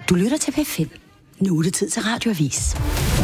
Du lytter til P5. Nu er det tid til Radioavis.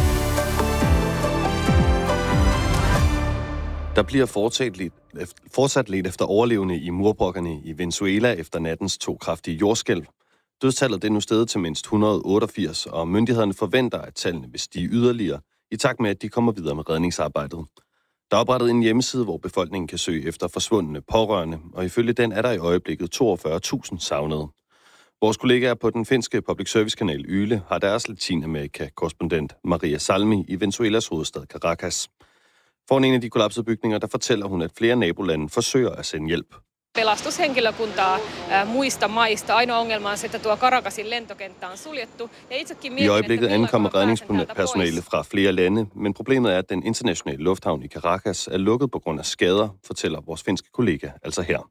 Der bliver fortsat let efter overlevende i murbrokkerne i Venezuela efter nattens 2 kraftige jordskælv. Dødstallet er nu steget til mindst 188, og myndighederne forventer, at tallene vil stige yderligere, i takt med, at de kommer videre med redningsarbejdet. Der er oprettet en hjemmeside, hvor befolkningen kan søge efter forsvundne pårørende, og ifølge den er der i øjeblikket 42.000 savnede. Vores kollegaer på den finske public service-kanal Yle har deres Latinamerika-korrespondent Maria Salmi i Venezuelas hovedstad Caracas. Foran en af de kollapsede bygninger, der fortæller hun, at flere nabolande forsøger at sende hjælp. Pelastushenkilökuntaa muista maista. Ainoa ongelma on se, että tuo Caracasin lentokenttä on suljettu. I øjeblikket ankommer redningspersonale fra flere lande, men problemet er, at den internationale lufthavn i Caracas er lukket på grund af skader, fortæller vores finske kollega altså her.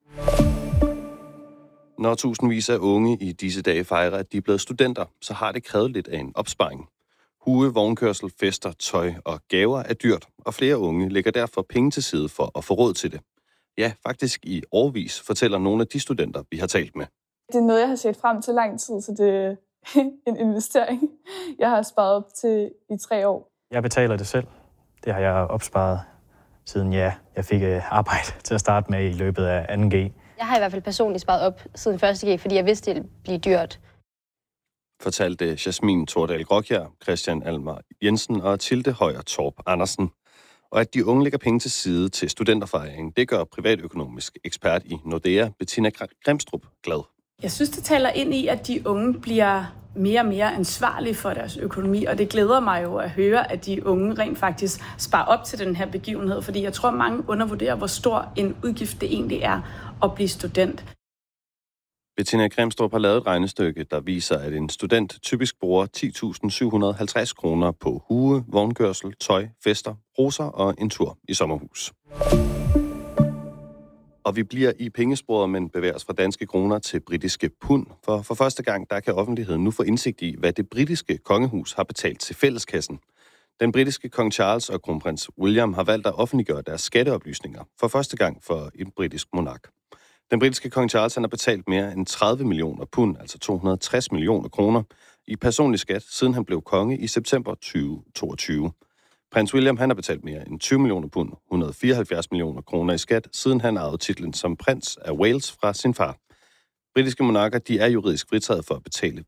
Når tusindvis af unge i disse dage fejrer, at de er blevet studenter, så har det krævet lidt af en opsparing. Hue, vognkørsel, fester, tøj og gaver er dyrt, og flere unge lægger derfor penge til side for at få råd til det. Ja, faktisk i årevis, fortæller nogle af de studenter, vi har talt med. Det er noget, jeg har set frem til lang tid, så det er en investering, jeg har sparet op til i 3 år. Jeg betaler det selv. Det har jeg opsparet siden jeg fik arbejde til at starte med i løbet af 2G. Jeg har i hvert fald personligt sparet op siden 1G, fordi jeg vidste, det ville blive dyrt. Fortalte Jasmin Tordal Grokjær, Christian Almar Jensen og Tilde Højer Torp Andersen. Og at de unge lægger penge til side til studenterfejringen, det gør privatøkonomisk ekspert i Nordea, Bettina Grimstrup, glad. Jeg synes, det taler ind i, at de unge bliver mere og mere ansvarlige for deres økonomi, og det glæder mig jo at høre, at de unge rent faktisk sparer op til den her begivenhed, fordi jeg tror, mange undervurderer, hvor stor en udgift det egentlig er at blive student. Bettina Grimstrup har lavet et regnestykke, der viser, at en student typisk bruger 10.750 kroner på hue, vognkørsel, tøj, fester, roser og en tur i sommerhus. Og vi bliver i pengesporet, men bevæger os fra danske kroner til britiske pund. For første gang, der kan offentligheden nu få indsigt i, hvad det britiske kongehus har betalt til fælleskassen. Den britiske kong Charles og kronprins William har valgt at offentliggøre deres skatteoplysninger for første gang for en britisk monark. Den britiske kong Charles har betalt mere end 30 millioner pund, altså 260 millioner kroner, i personlig skat, siden han blev konge i september 2022. Prins William han har betalt mere end 20 millioner pund, 174 millioner kroner i skat, siden han arvede titlen som prins af Wales fra sin far. Britiske monarker de er juridisk fritaget for at betale